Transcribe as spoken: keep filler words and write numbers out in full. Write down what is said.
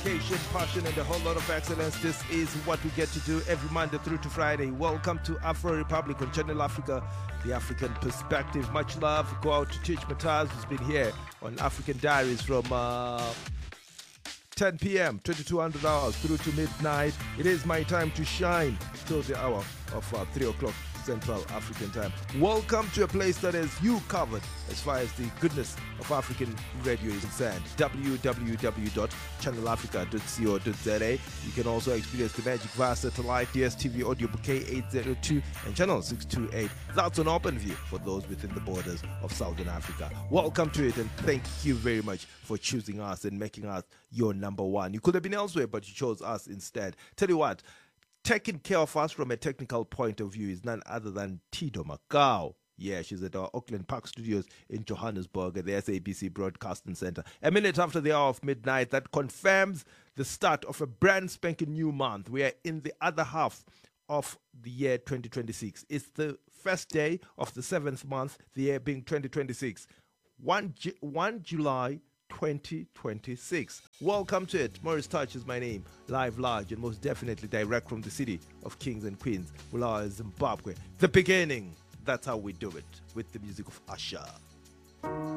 dedication, passion, and a whole lot of excellence. This is what we get to do every Monday through to Friday. Welcome to Afro Republic on Channel Africa, the African perspective. Much love. Go out to Teach Mataz, who's been here on African Diaries from uh, ten p.m., twenty-two hundred hours through to midnight. It is my time to shine till the hour of uh, three o'clock Central African time. Welcome to a place that is you covered as far as the goodness of African radio is concerned. w w w dot channel africa dot co dot z a. You can also experience the magic via satellite, D S T V audio bouquet eight oh two and channel six twenty-eight. That's on open view for those within the borders of Southern Africa. Welcome to it, and thank you very much for choosing us and making us your number one. You could have been elsewhere, but you chose us instead. Tell you what, taking care of us from a technical point of view is none other than Tido Macau. Yeah, she's at our Auckland Park Studios in Johannesburg at the S A B C Broadcasting Center. A minute after the hour of midnight, that confirms the start of a brand spanking new month. We are in the other half of the year twenty twenty-six. It's the first day of the seventh month, the year being twenty twenty-six. first July twenty twenty-six. Welcome to it. Morris Touch is my name. Live, large, and most definitely direct from the city of Kings and Queens, Bulawayo, Zimbabwe. The beginning. That's how we do it with the music of Usher.